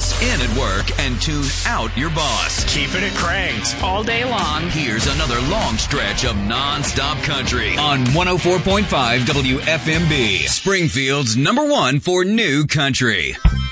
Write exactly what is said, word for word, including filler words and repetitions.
house, in at work, and tune out your boss. Keeping it cranked all day long. Here's another long stretch of non-stop country on one oh four point five W F M B, Springfield's number one for new country.